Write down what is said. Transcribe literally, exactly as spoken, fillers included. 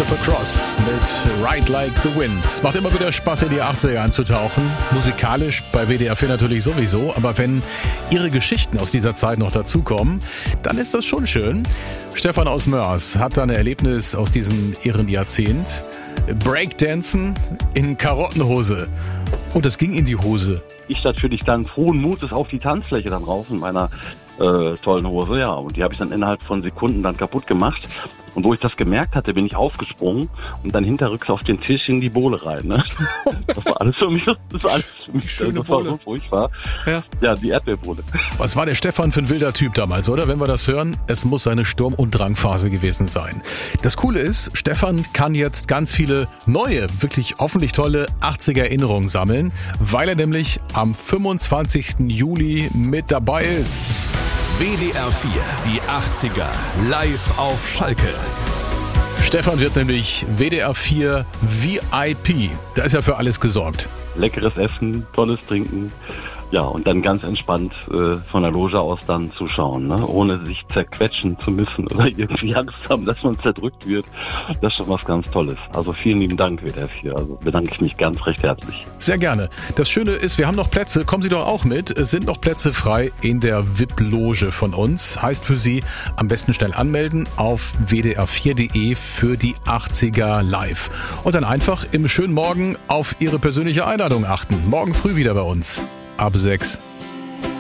Christopher Cross mit Ride Like the Wind. Es macht immer wieder Spaß, in die achtziger einzutauchen. Musikalisch bei W D R vier natürlich sowieso, aber wenn Ihre Geschichten aus dieser Zeit noch dazukommen, dann ist das schon schön. Stefan aus Mörs hat da ein Erlebnis aus diesem irren Jahrzehnt. Breakdancen in Karottenhose. Und das ging in die Hose. Ich natürlich dann frohen Mutes auf die Tanzfläche dann rauf in meiner äh, tollen Hose, ja. Und die habe ich dann innerhalb von Sekunden dann kaputt gemacht. Und wo ich das gemerkt hatte, bin ich aufgesprungen und dann hinterrücks auf den Tisch in die Bohle rein. Ne? Das war alles für mich. Das war alles für mich. Schöne das war Bohle. so furchtbar. Ja. ja, die Erdbeerbohle. Was war der Stefan für ein wilder Typ damals, oder? Wenn wir das hören, es muss seine Sturm- und Drangphase gewesen sein. Das Coole ist, Stefan kann jetzt ganz viele neue, wirklich hoffentlich tolle achtziger-Erinnerungen sammeln, weil er nämlich am fünfundzwanzigsten Juli mit dabei ist. W D R vier, die achtziger, live auf Schalke. Stefan wird nämlich W D R vier V I P. Da ist ja für alles gesorgt. Leckeres Essen, tolles Trinken. Ja, und dann ganz entspannt äh, von der Loge aus dann zuschauen, ne? Ohne sich zerquetschen zu müssen oder irgendwie Angst haben, dass man zerdrückt wird. Das ist schon was ganz Tolles. Also vielen lieben Dank, W D R vier. Also bedanke ich mich ganz recht herzlich. Sehr gerne. Das Schöne ist, wir haben noch Plätze. Kommen Sie doch auch mit. Es sind noch Plätze frei in der V I P-Loge von uns. Heißt für Sie, am besten schnell anmelden auf w d r vier punkt d e für die achtziger live. Und dann einfach im schönen Morgen auf Ihre persönliche Einladung achten. Morgen früh wieder bei uns. Ab sechs.